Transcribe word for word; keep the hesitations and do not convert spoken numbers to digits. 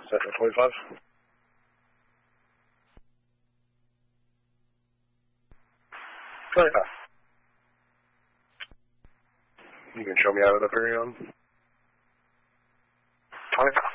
Set at twenty-five. twenty-five. You can show me out of the Furion. twenty-five.